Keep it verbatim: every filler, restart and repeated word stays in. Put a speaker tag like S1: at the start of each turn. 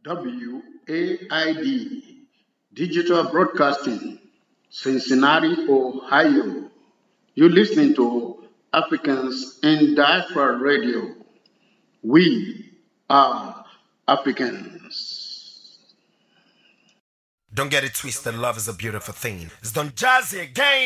S1: W A I D Digital Broadcasting, Cincinnati, Ohio. You're listening to Africans in Diaspora Radio. We are Africans.
S2: Don't get it twisted, love is a beautiful thing. It's Don Jazzy again.